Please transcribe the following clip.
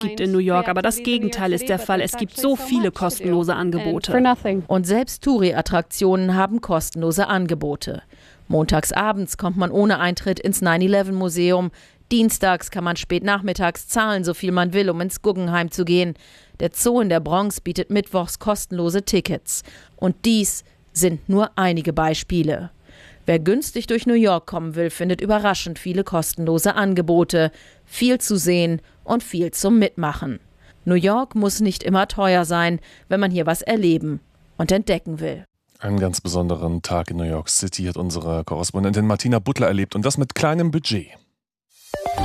gibt in New York, aber das Gegenteil ist der Fall. Es gibt so viele kostenlose Angebote. Und selbst Touri-Attraktionen haben kostenlose Angebote. Montags abends kommt man ohne Eintritt ins 9/11-Museum. Dienstags kann man spät nachmittags zahlen, so viel man will, um ins Guggenheim zu gehen. Der Zoo in der Bronx bietet mittwochs kostenlose Tickets. Und dies sind nur einige Beispiele. Wer günstig durch New York kommen will, findet überraschend viele kostenlose Angebote. Viel zu sehen und viel zum Mitmachen. New York muss nicht immer teuer sein, wenn man hier was erleben und entdecken will. Einen ganz besonderen Tag in New York City hat unsere Korrespondentin Martina Butler erlebt und das mit kleinem Budget.